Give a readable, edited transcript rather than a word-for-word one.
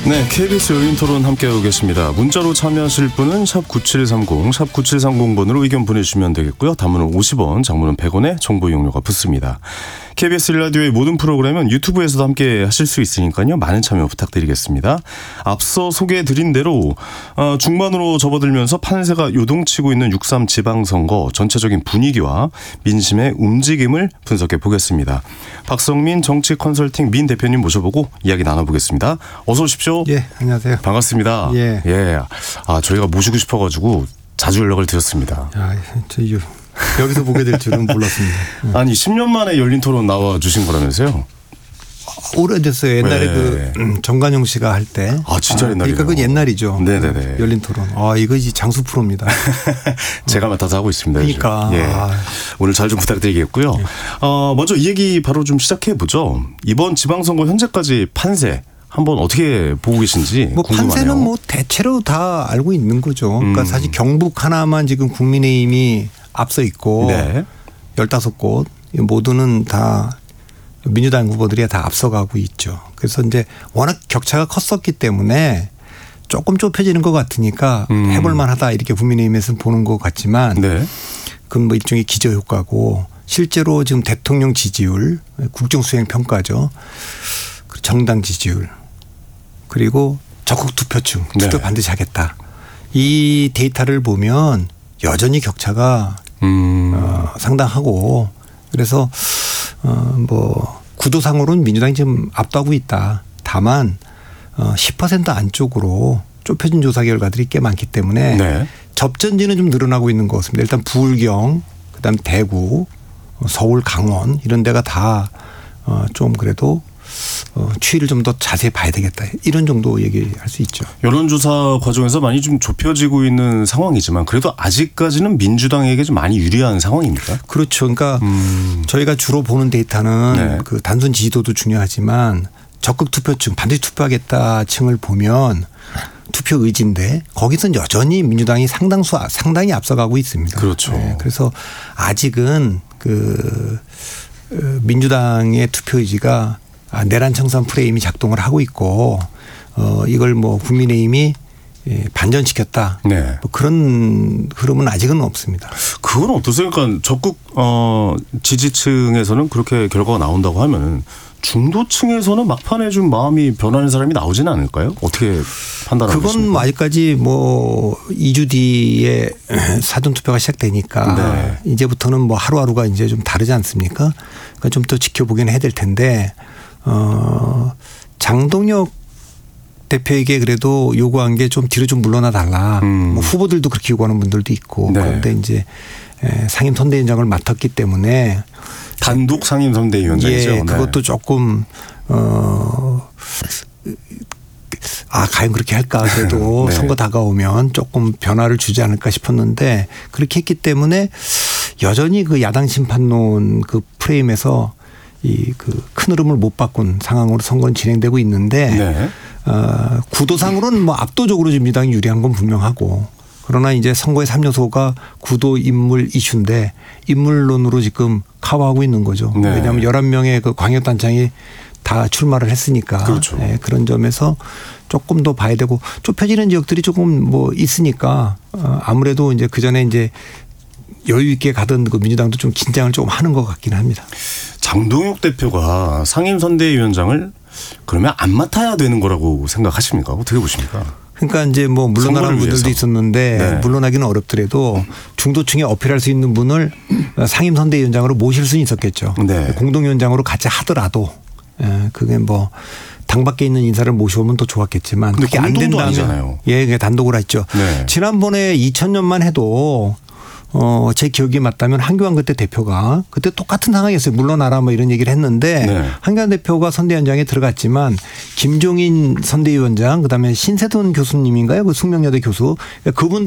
네, KBS 열린 토론 함께하고 계십니다. 문자로 참여하실 분은 샵 9730, 샵 9730번으로 의견 보내주시면 되겠고요. 단문은 50원, 장문은 100원에 정보 이용료가 붙습니다. KBS 라디오의 모든 프로그램은 유튜브에서도 함께 하실 수 있으니까요. 많은 참여 부탁드리겠습니다. 앞서 소개해드린 대로 중반으로 접어들면서 판세가 요동치고 있는 6.3 지방선거 전체적인 분위기와 민심의 움직임을 분석해 보겠습니다. 박성민 정치 컨설팅 민 대표님 모셔보고 이야기 나눠보겠습니다. 어서 오십시오. 예, 안녕하세요. 반갑습니다. 예. 저희가 모시고 싶어가지고 자주 연락을 드렸습니다. 여기서 보게 될 줄은 몰랐습니다. 아니 10년 만에 열린 토론 나와 주신 거라면서요? 오래됐어요. 옛날에 정관용 씨가 할 때. 진짜 옛날이에요. 그러니까 그 옛날이죠. 네네네. 열린 토론. 이거 이제 장수 프로입니다. 제가 맡아서 하고 있습니다. 그러니까. 예. 오늘 잘 좀 부탁드리겠고요. 먼저 이 얘기 바로 좀 시작해 보죠. 이번 지방선거 현재까지 판세 한번 어떻게 보고 계신지 궁금하네요. 판세는 대체로 다 알고 있는 거죠. 그러니까 사실 경북 하나만 지금 국민의힘이 앞서 있고 네. 15곳 모두는 다 민주당 후보들이 다 앞서가고 있죠. 그래서 이제 워낙 격차가 컸었기 때문에 조금 좁혀지는 것 같으니까 해볼 만하다 이렇게 국민의힘에서는 보는 것 같지만 네. 그건 일종의 기저효과고 실제로 지금 대통령 지지율, 국정수행 평가죠. 정당 지지율 그리고 적극 투표층 투표 반드시 하겠다. 이 데이터를 보면 여전히 격차가 상당하고 그래서 구도상으로는 민주당이 지금 압도하고 있다. 다만 10% 안쪽으로 좁혀진 조사 결과들이 꽤 많기 때문에 접전지는 좀 늘어나고 있는 것 같습니다. 일단 부울경, 그다음 대구, 서울, 강원 이런 데가 다 좀 그래도 추이를 좀 더 자세히 봐야 되겠다. 이런 정도 얘기할 수 있죠. 여론조사 과정에서 많이 좀 좁혀지고 있는 상황이지만 그래도 아직까지는 민주당에게 좀 많이 유리한 상황입니까? 그렇죠. 그러니까 저희가 주로 보는 데이터는 그 단순 지지도도 중요하지만 적극 투표층 반드시 투표하겠다 층을 보면 투표 의지인데 거기서는 여전히 민주당이 상당히 앞서가고 있습니다. 그렇죠. 네. 그래서 아직은 그 민주당의 투표 의지가 내란 청산 프레임이 작동을 하고 있고 이걸 국민의힘이 반전시켰다. 그런 흐름은 아직은 없습니다. 그건 어떠세요? 그러니까 적극 지지층에서는 그렇게 결과가 나온다고 하면은 중도층에서는 막판에 좀 마음이 변하는 사람이 나오지는 않을까요? 어떻게 판단하고 계십니까? 그건 아직까지 2주 뒤에 사전투표가 시작되니까 이제부터는 하루하루가 이제 좀 다르지 않습니까? 그러니까 좀 더 지켜보긴 해야 될 텐데 장동혁 대표에게 그래도 요구한 게 좀 뒤로 좀 물러나 달라. 후보들도 그렇게 요구하는 분들도 있고 그런데 이제 상임 선대위원장을 맡았기 때문에 단독 상임 선대위원장이죠. 예, 그것도 조금 과연 그렇게 할까 그래도 선거 다가오면 조금 변화를 주지 않을까 싶었는데 그렇게 했기 때문에 여전히 그 야당 심판론 그 프레임에서 그 큰 흐름을 못 바꾼 상황으로 선거는 진행되고 있는데 구도상으로는 압도적으로 민주당이 유리한 건 분명하고 그러나 이제 선거의 3요소가 구도 인물 이슈인데 인물론으로 지금 커버하고 있는 거죠. 왜냐하면 11명의 그 광역단장이 다 출마를 했으니까 그렇죠. 그런 점에서 조금 더 봐야 되고 좁혀지는 지역들이 조금 있으니까 아무래도 이제 그 전에 이제 여유 있게 가던 그 민주당도 좀 긴장을 조금 하는 것 같기는 합니다. 장동혁 대표가 상임선대위원장을 그러면 안 맡아야 되는 거라고 생각하십니까? 어떻게 보십니까? 그러니까 이제 물러나는 분들도 있었는데 물러나기는 어렵더라도 중도층에 어필할 수 있는 분을 상임선대위원장으로 모실 수는 있었겠죠. 공동위원장으로 같이 하더라도 그게 당 밖에 있는 인사를 모셔오면 더 좋았겠지만 그게 안 된다면 아니잖아요. 그게 단독으로 했죠. 지난번에 2000년만 해도 제 기억이 맞다면 한교안 그때 대표가 그때 똑같은 상황이었어요. 물러나라 이런 얘기를 했는데 한교안 대표가 선대위원장에 들어갔지만 김종인 선대위원장 그다음에 신세돈 교수님인가요? 그 숙명여대 교수 그분도